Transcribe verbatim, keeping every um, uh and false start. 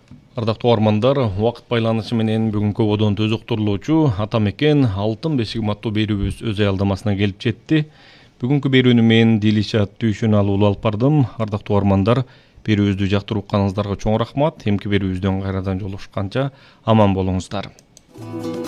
Ардактуу армандар, убакыт байланышы менен бүгүнкү ободон төз уктурулуучу ата мекен алтын бешигим аттуу берүүбүз өз аялдамасына келип жетти. Бүгүнкү берүүнү мен Дилишат Түйшүналы уулу алып бардым. Ардактуу армандар, берүүбүздү жактырып укканыңыздарга чоң рахмат. Эмки берүүбүздөн кайрадан жолугушканча аман болуңуздар.